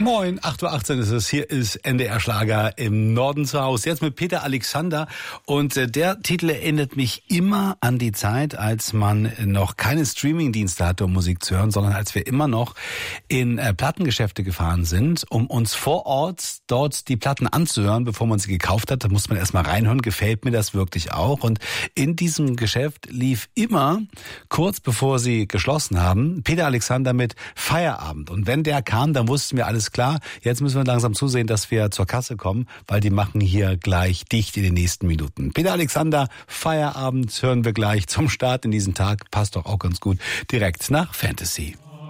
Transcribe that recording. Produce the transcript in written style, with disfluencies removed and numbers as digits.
Moin, 8:18 Uhr ist es. Hier ist NDR Schlager im Norden zu Hause. Jetzt mit Peter Alexander. Und der Titel erinnert mich immer an die Zeit, als man noch keine Streamingdienste hatte, um Musik zu hören, sondern als wir immer noch in Plattengeschäfte gefahren sind, um uns vor Ort dort die Platten anzuhören, bevor man sie gekauft hat. Da muss man erstmal reinhören, gefällt mir das wirklich auch. Und in diesem Geschäft lief immer, kurz bevor sie geschlossen haben, Peter Alexander mit Feierabend. Und wenn der kam, dann wussten wir alles klar. Jetzt müssen wir langsam zusehen, dass wir zur Kasse kommen, weil die machen hier gleich dicht in den nächsten Minuten. Peter Alexander, Feierabend hören wir gleich zum Start in diesen Tag. Passt doch auch ganz gut direkt nach Fantasy.